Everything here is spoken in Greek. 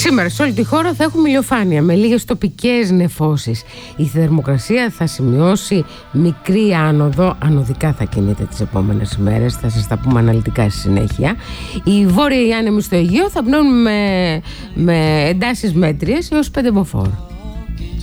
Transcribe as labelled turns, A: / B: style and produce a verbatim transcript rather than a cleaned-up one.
A: Σήμερα σε όλη τη χώρα θα έχουμε ηλιοφάνεια με λίγες τοπικές νεφώσεις. Η θερμοκρασία θα σημειώσει μικρή άνοδο, ανωδικά θα κινείται τις επόμενες ημέρες, θα σας τα πούμε αναλυτικά στη συνέχεια. Οι βόρειοι άνεμοι στο Αιγαίο θα πνέουν με, με εντάσεις μέτριες έως πέντε μποφόρ.